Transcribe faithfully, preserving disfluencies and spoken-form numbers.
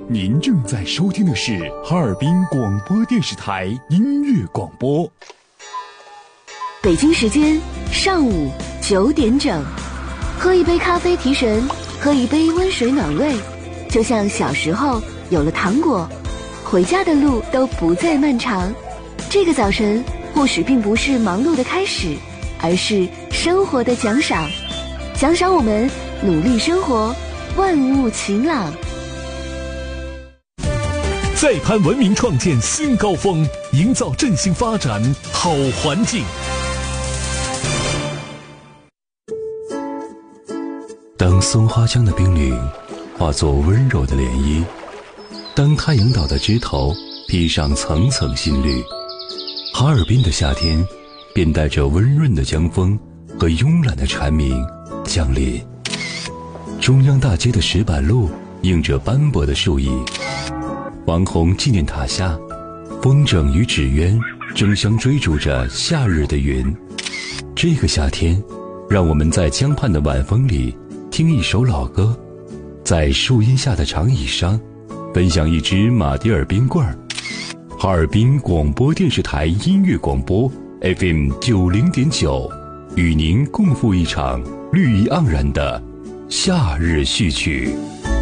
您正在收听的是哈尔滨广播电视台音乐广播。 北京时间上午九点整，喝一杯咖啡提神，喝一杯温水暖胃，就像小时候有了糖果，回家的路都不再漫长。这个早晨或许并不是忙碌的开始，而是生活的奖赏，奖赏我们努力生活，万物晴朗。 再攀文明创建新高峰，营造振兴发展好环境。 当松花江的冰凌化作温柔的涟漪，当太阳岛的枝头披上层层新绿，哈尔滨的夏天便带着温润的江风和慵懒的蝉鸣降临。中央大街的石板路映着斑驳的树影，王洪纪念塔下，风筝与纸鸢争相追逐着夏日的云。这个夏天，让我们在江畔的晚风里听一首老歌，在树荫下的长椅上分享一支马迭尔冰棍儿。哈尔滨广播电视台音乐广播 F M 九零点九，与您共赴一场绿意盎然的夏日序曲。